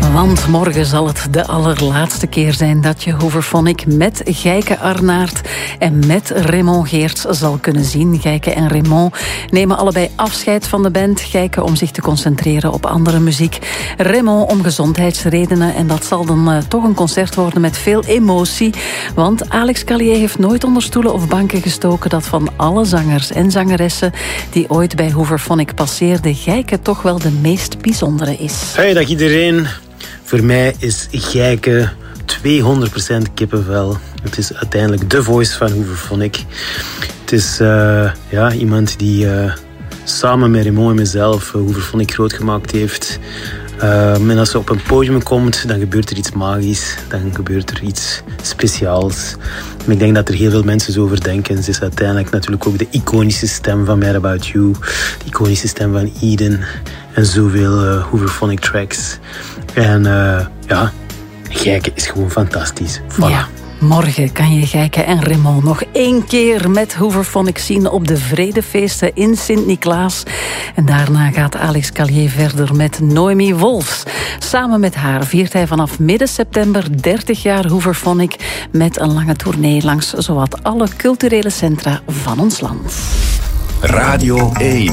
Want morgen zal het de allerlaatste keer zijn dat je Hooverphonic met Gijke Arnaert en met Raymond Geerts zal kunnen zien. Gijke en Raymond nemen allebei afscheid van de band. Gijke om zich te concentreren op andere muziek. Raymond om gezondheidsredenen. En dat zal dan toch een concert worden met veel emotie. Want Alex Calier heeft nooit onder stoelen of banken gestoken dat van alle zangers en zangeressen die ooit bij Hooverphonic passeerden, Gijke toch wel de meest bijzondere is. Hey, dag iedereen. Voor mij is Gijke 200% kippenvel. Het is uiteindelijk de voice van Hooverphonic. Het is iemand die samen met Raymond en mezelf Hooverphonic groot gemaakt heeft. En als ze op een podium komt, dan gebeurt er iets magisch. Dan gebeurt er iets speciaals. En ik denk dat er heel veel mensen zo over denken. Ze is uiteindelijk natuurlijk ook de iconische stem van Mad About You. De iconische stem van Eden. En zoveel Hooverphonic tracks. En Gijke is gewoon fantastisch. Voilà. Ja. Morgen kan je Gijke en Raymond nog 1 keer met Hooverphonic zien op de Vredefeesten in Sint-Niklaas. En daarna gaat Alex Calier verder met Noemi Wolfs. Samen met haar viert hij vanaf midden september 30 jaar Hooverphonic met een lange tournee langs zowat alle culturele centra van ons land. Radio 1.